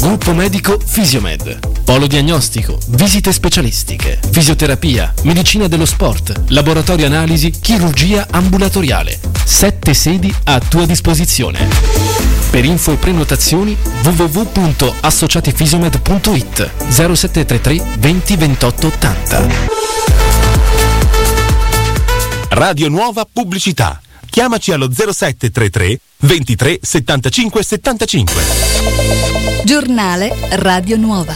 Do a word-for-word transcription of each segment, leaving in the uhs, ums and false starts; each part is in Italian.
Gruppo medico Fisiomed. Polo diagnostico, visite specialistiche, fisioterapia, medicina dello sport, laboratorio analisi, chirurgia ambulatoriale. Sette sedi a tua disposizione. Per info e prenotazioni w w w punto associatifisiomed punto it zero sette tre tre venti ventotto ottanta. Radio Nuova Pubblicità. Chiamaci allo zero sette tre tre ventitré settantacinque settantacinque. Giornale Radio Nuova.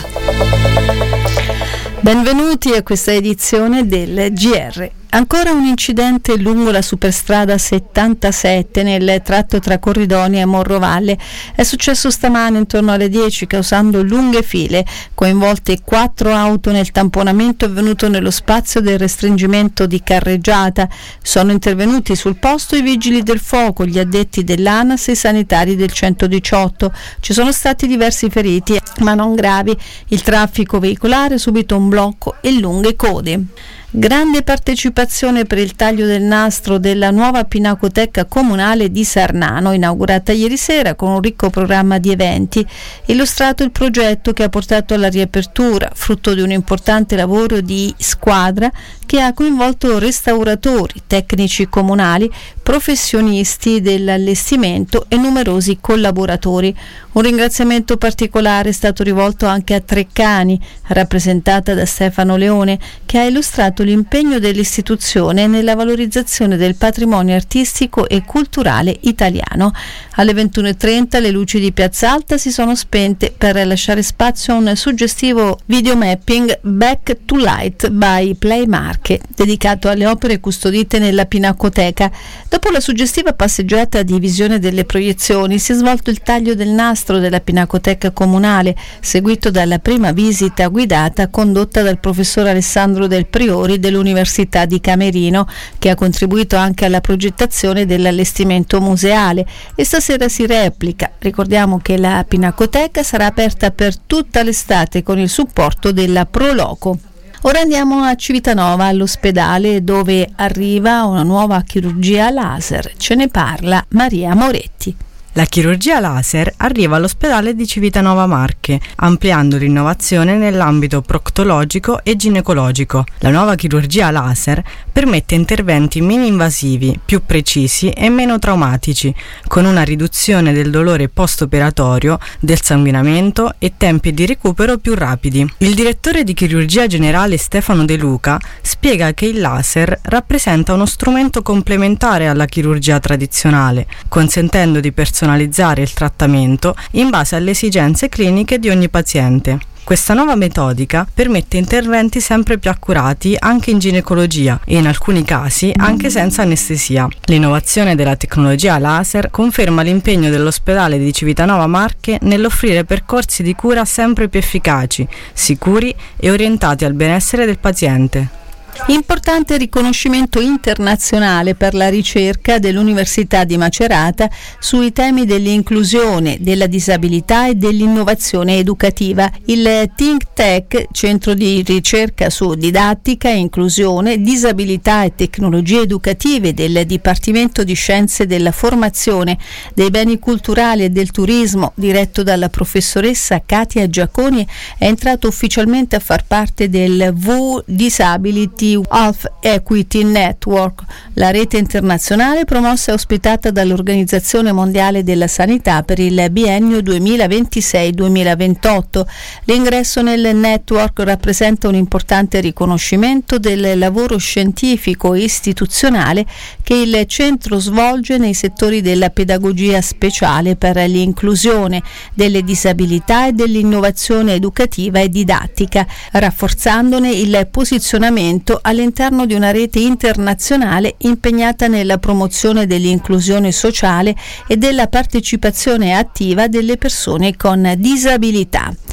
Benvenuti a questa edizione del G R. Ancora un incidente lungo la superstrada settantasette nel tratto tra Corridonia e Morrovalle. È successo stamane intorno alle dieci, causando lunghe file, coinvolte quattro auto nel tamponamento avvenuto nello spazio del restringimento di carreggiata. Sono intervenuti sul posto i vigili del fuoco, gli addetti dell'ANAS e i sanitari del centodiciotto. Ci sono stati diversi feriti, ma non gravi. Il traffico veicolare ha subito un blocco e lunghe code. Grande partecipazione per il taglio del nastro della nuova Pinacoteca Comunale di Sarnano, inaugurata ieri sera con un ricco programma di eventi. Illustrato il progetto che ha portato alla riapertura, frutto di un importante lavoro di squadra che ha coinvolto restauratori, tecnici comunali, professionisti dell'allestimento e numerosi collaboratori. Un ringraziamento particolare è stato rivolto anche a Treccani, rappresentata da Stefano Leone, che ha illustrato l'impegno dell'istituzione nella valorizzazione del patrimonio artistico e culturale italiano. Alle ventuno e trenta le luci di Piazza Alta si sono spente per lasciare spazio a un suggestivo videomapping Back to Light by Play Marche, dedicato alle opere custodite nella Pinacoteca. Dopo la suggestiva passeggiata di visione delle proiezioni si è svolto il taglio del nastro della Pinacoteca Comunale, seguito dalla prima visita guidata condotta dal professor Alessandro Del Priori dell'Università di Camerino, che ha contribuito anche alla progettazione dell'allestimento museale, e stasera si replica. Ricordiamo che la Pinacoteca sarà aperta per tutta l'estate con il supporto della Proloco. Ora andiamo a Civitanova, all'ospedale, dove arriva una nuova chirurgia laser. Ce ne parla Maria Moretti. La chirurgia laser arriva all'ospedale di Civitanova Marche, ampliando l'innovazione nell'ambito proctologico e ginecologico. La nuova chirurgia laser permette interventi mini-invasivi, più precisi e meno traumatici, con una riduzione del dolore post-operatorio, del sanguinamento e tempi di recupero più rapidi. Il direttore di chirurgia generale Stefano De Luca spiega che il laser rappresenta uno strumento complementare alla chirurgia tradizionale, consentendo di personalizzare il trattamento in base alle esigenze cliniche di ogni paziente. Questa nuova metodica permette interventi sempre più accurati anche in ginecologia e in alcuni casi anche senza anestesia. L'innovazione della tecnologia laser conferma l'impegno dell'ospedale di Civitanova Marche nell'offrire percorsi di cura sempre più efficaci, sicuri e orientati al benessere del paziente. Importante riconoscimento internazionale per la ricerca dell'Università di Macerata sui temi dell'inclusione, della disabilità e dell'innovazione educativa. Il Think Tech, centro di ricerca su didattica, inclusione, disabilità e tecnologie educative del Dipartimento di Scienze della Formazione, dei Beni Culturali e del Turismo, diretto dalla professoressa Katia Giaconi, è entrato ufficialmente a far parte del W Disability Health Equity Network, la rete internazionale promossa e ospitata dall'Organizzazione Mondiale della Sanità per il biennio duemilaventisei duemilaventotto. L'ingresso nel network rappresenta un importante riconoscimento del lavoro scientifico e istituzionale che il centro svolge nei settori della pedagogia speciale per l'inclusione, delle disabilità e dell'innovazione educativa e didattica, rafforzandone il posizionamento all'interno di una rete internazionale impegnata nella promozione dell'inclusione sociale e della partecipazione attiva delle persone con disabilità.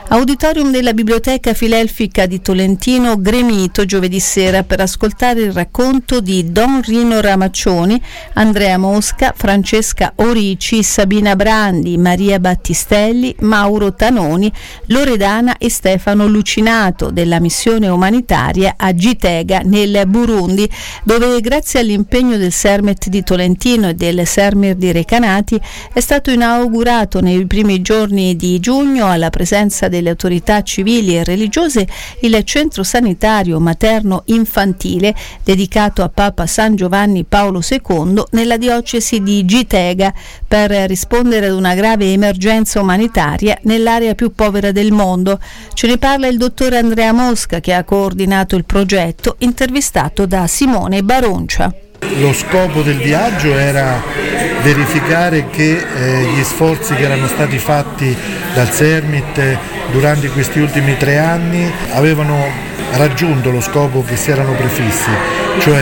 Auditorium della Biblioteca Filelfica di Tolentino gremito giovedì sera per ascoltare il racconto di Don Rino Ramaccioni, Andrea Mosca, Francesca Orici, Sabina Brandi, Maria Battistelli, Mauro Tanoni, Loredana e Stefano Lucinato della missione umanitaria a Gitega nel Burundi, dove grazie all'impegno del Sermet di Tolentino e del Sermir di Recanati è stato inaugurato nei primi giorni di giugno alla presenza delle autorità civili e religiose il centro sanitario materno infantile dedicato a Papa San Giovanni Paolo secondo nella diocesi di Gitega per rispondere ad una grave emergenza umanitaria nell'area più povera del mondo. Ce ne parla il dottore Andrea Mosca, che ha coordinato il progetto, intervistato da Simone Baroncia. Lo scopo del viaggio era verificare che eh, gli sforzi che erano stati fatti dal Sermit eh, durante questi ultimi tre anni avevano raggiunto lo scopo che si erano prefissi, cioè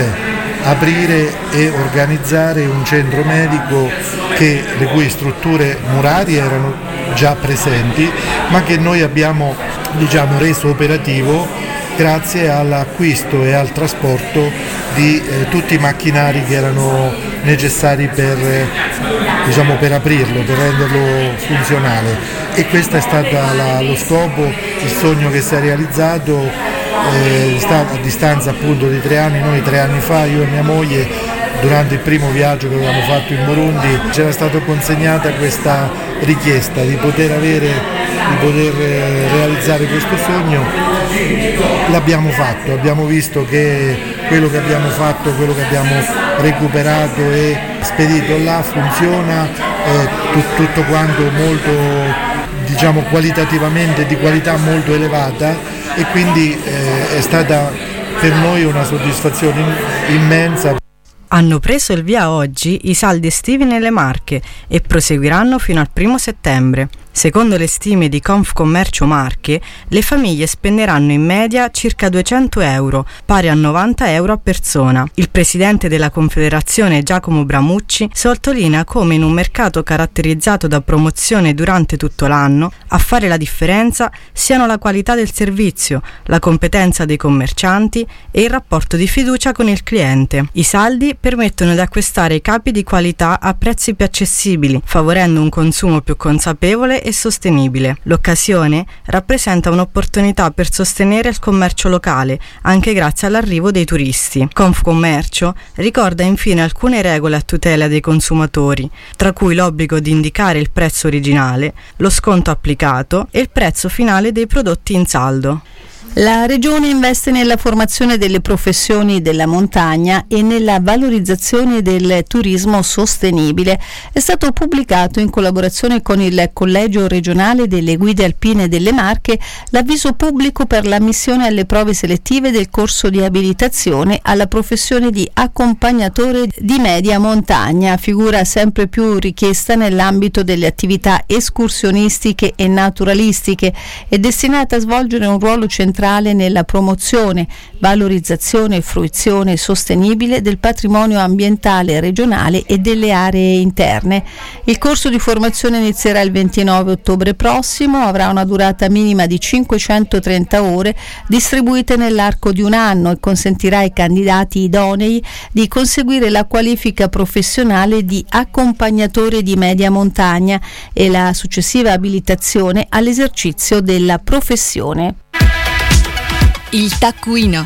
aprire e organizzare un centro medico che, le cui strutture murarie erano già presenti, ma che noi abbiamo diciamo, reso operativo grazie all'acquisto e al trasporto di eh, tutti i macchinari che erano necessari per, eh, diciamo, per aprirlo, per renderlo funzionale. E questo è stato la, lo scopo, il sogno che si è realizzato eh, a distanza appunto di tre anni. Noi tre anni fa, io e mia moglie, durante il primo viaggio che avevamo fatto in Burundi, c'era stata consegnata questa richiesta di poter avere, di poter realizzare questo sogno. L'abbiamo fatto, abbiamo visto che quello che abbiamo fatto, quello che abbiamo recuperato e spedito là funziona, eh, tut, tutto quanto molto, diciamo, qualitativamente di qualità molto elevata, e quindi eh, è stata per noi una soddisfazione immensa. Hanno preso il via oggi i saldi estivi nelle Marche e proseguiranno fino al primo settembre. Secondo le stime di Confcommercio Marche, le famiglie spenderanno in media circa duecento euro, pari a novanta euro a persona. Il presidente della Confederazione, Giacomo Bramucci, sottolinea come in un mercato caratterizzato da promozione durante tutto l'anno, a fare la differenza siano la qualità del servizio, la competenza dei commercianti e il rapporto di fiducia con il cliente. I saldi permettono di acquistare i capi di qualità a prezzi più accessibili, favorendo un consumo più consapevole e sostenibile. L'occasione rappresenta un'opportunità per sostenere il commercio locale, anche grazie all'arrivo dei turisti. Confcommercio ricorda infine alcune regole a tutela dei consumatori, tra cui l'obbligo di indicare il prezzo originale, lo sconto applicato e il prezzo finale dei prodotti in saldo. La Regione investe nella formazione delle professioni della montagna e nella valorizzazione del turismo sostenibile. È stato pubblicato in collaborazione con il Collegio regionale delle guide alpine delle Marche l'avviso pubblico per l'ammissione alle prove selettive del corso di abilitazione alla professione di accompagnatore di media montagna, figura sempre più richiesta nell'ambito delle attività escursionistiche e naturalistiche e destinata a svolgere un ruolo centrale nella promozione, valorizzazione e fruizione sostenibile del patrimonio ambientale regionale e delle aree interne. Il corso di formazione inizierà il ventinove ottobre prossimo, avrà una durata minima di cinquecentotrenta ore distribuite nell'arco di un anno e consentirà ai candidati idonei di conseguire la qualifica professionale di accompagnatore di media montagna e la successiva abilitazione all'esercizio della professione. Il taccuino.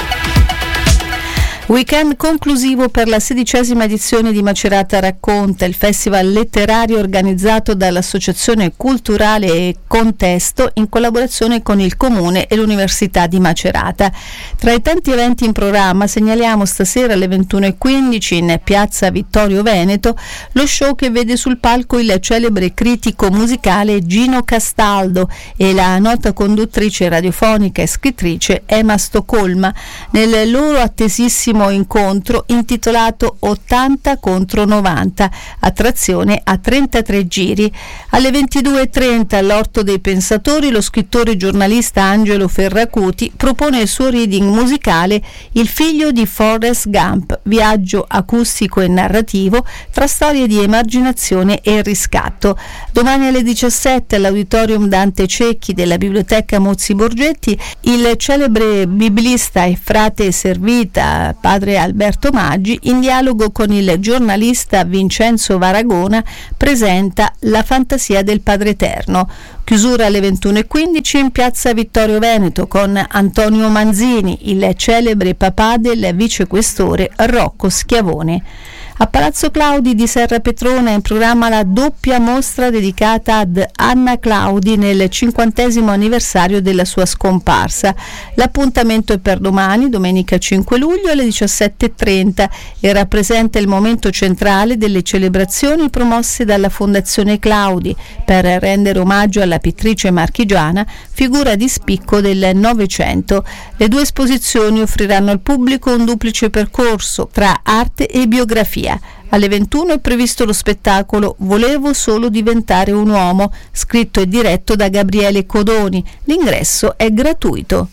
Weekend conclusivo per la sedicesima edizione di Macerata Racconta, il festival letterario organizzato dall'Associazione Culturale Contesto in collaborazione con il Comune e l'Università di Macerata. Tra i tanti eventi in programma segnaliamo stasera alle ventuno e quindici in piazza Vittorio Veneto lo show che vede sul palco il celebre critico musicale Gino Castaldo e la nota conduttrice radiofonica e scrittrice Emma Stoccolma nel loro attesissimo dodicesimo incontro intitolato ottanta contro novanta, a trazione a trentatré giri. Alle ventidue e trenta all'Orto dei Pensatori lo scrittore e giornalista Angelo Ferracuti propone il suo reading musicale Il figlio di Forrest Gump, viaggio acustico e narrativo tra storie di emarginazione e riscatto. Domani alle diciassette all'Auditorium Dante Cecchi della Biblioteca Mozzi Borgetti il celebre biblista e frate servita padre Alberto Maggi, in dialogo con il giornalista Vincenzo Varagona, presenta La fantasia del Padre Eterno. Chiusura alle ventuno e quindici in piazza Vittorio Veneto con Antonio Manzini, il celebre papà del vicequestore Rocco Schiavone. A Palazzo Claudi di Serra Petrona è in programma la doppia mostra dedicata ad Anna Claudi nel cinquantesimo anniversario della sua scomparsa. L'appuntamento è per domani, domenica cinque luglio alle diciassette e trenta, e rappresenta il momento centrale delle celebrazioni promosse dalla Fondazione Claudi per rendere omaggio alla pittrice marchigiana, figura di spicco del Novecento. Le due esposizioni offriranno al pubblico un duplice percorso tra arte e biografia. Alle ventuno è previsto lo spettacolo Volevo solo diventare un uomo, scritto e diretto da Gabriele Codoni. L'ingresso è gratuito.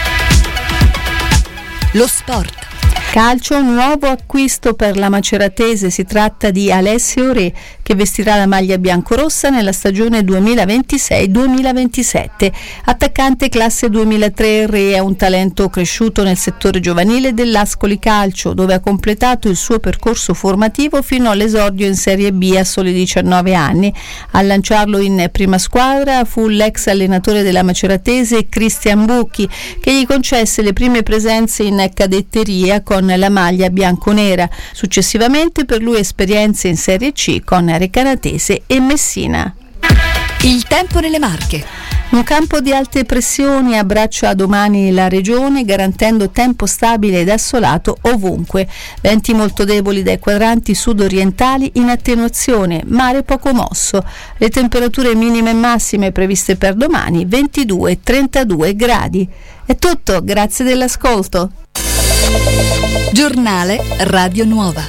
Lo sport. Calcio, nuovo acquisto per la maceratese, si tratta di Alessio Re, che vestirà la maglia biancorossa nella stagione duemilaventisei duemilaventisette. Attaccante classe duemilatré, Re è un talento cresciuto nel settore giovanile dell'Ascoli Calcio, dove ha completato il suo percorso formativo fino all'esordio in Serie B a soli diciannove anni. A lanciarlo in prima squadra fu l'ex allenatore della maceratese Cristian Bucchi, che gli concesse le prime presenze in cadetteria con la maglia bianconera. Successivamente per lui esperienze in Serie C con Recanatese e Messina. Il tempo nelle Marche. Un campo di alte pressioni abbraccia domani la regione, garantendo tempo stabile ed assolato ovunque. Venti molto deboli dai quadranti sud-orientali in attenuazione, mare poco mosso. Le temperature minime e massime previste per domani ventidue e trentadue gradi. È tutto, grazie dell'ascolto. Giornale Radio Nuova.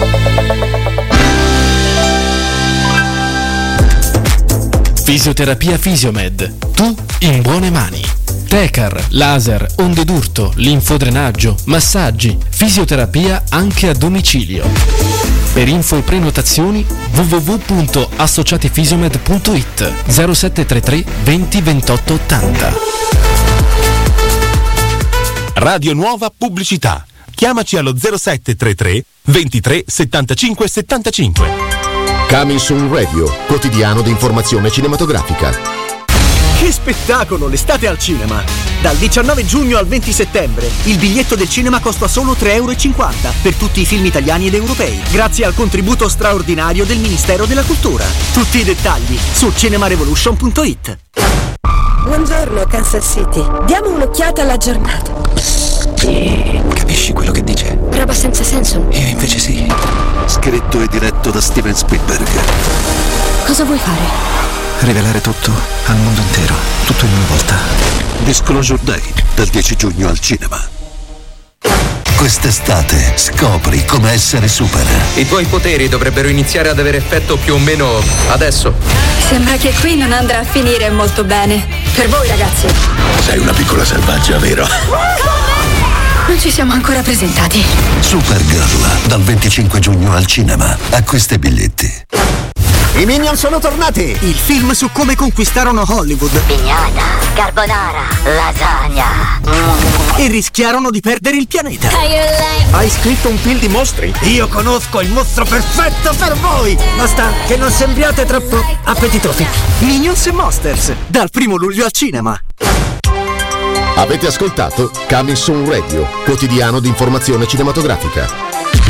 Fisioterapia Fisiomed. Tu in buone mani. Tecar, laser, onde d'urto, linfodrenaggio, massaggi, fisioterapia anche a domicilio. Per info e prenotazioni w w w punto associatifisiomed punto it zero sette tre tre venti ventotto ottanta. Radio Nuova Pubblicità. Chiamaci allo zero sette tre tre ventitré settantacinque settantacinque. Coming Soon Radio, quotidiano di informazione cinematografica. Che spettacolo, l'estate al cinema! Dal diciannove giugno al venti settembre il biglietto del cinema costa solo tre e cinquanta euro per tutti i film italiani ed europei, grazie al contributo straordinario del Ministero della Cultura. Tutti i dettagli su cinemarevolution punto it. Buongiorno Kansas City, diamo un'occhiata alla giornata. Capisci quello che dice? Roba senza senso. Io invece sì. Scritto e diretto da Steven Spielberg. Cosa vuoi fare? Rivelare tutto al mondo intero, tutto in una volta. Disclosure Day, dal dieci giugno al cinema. Quest'estate scopri come essere super. I tuoi poteri dovrebbero iniziare ad avere effetto più o meno adesso. Sembra che qui non andrà a finire molto bene. Per voi ragazzi. Sei una piccola selvaggia, vero? Non ci siamo ancora presentati. Supergirl, dal venticinque giugno al cinema. Acquista i biglietti. I Minion sono tornati! Il film su come conquistarono Hollywood. Pignata, carbonara, lasagna. E rischiarono di perdere il pianeta. Hai scritto un film di mostri? Io conosco il mostro perfetto per voi! Basta che non sembriate troppo appetitosi. Minions e Monsters, dal primo luglio al cinema. Avete ascoltato Coming Soon Radio, quotidiano di informazione cinematografica.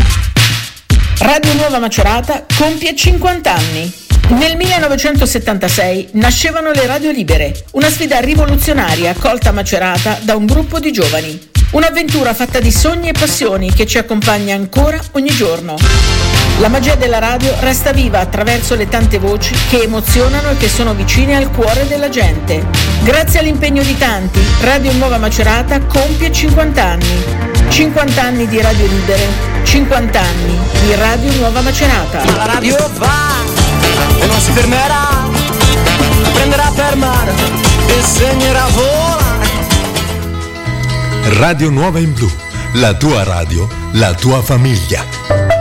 Radio Nuova Macerata compie cinquanta anni. Nel millenovecentosettantasei nascevano le Radio Libere, una sfida rivoluzionaria accolta a Macerata da un gruppo di giovani. Un'avventura fatta di sogni e passioni che ci accompagna ancora ogni giorno. La magia della radio resta viva attraverso le tante voci che emozionano e che sono vicine al cuore della gente. Grazie all'impegno di tanti, Radio Nuova Macerata compie cinquanta anni. cinquanta anni di Radio Libere, cinquanta anni di Radio Nuova Macerata. Ma la radio va e non si fermerà, prenderà per mano e segnerà volare. Radio Nuova in Blu, la tua radio, la tua famiglia.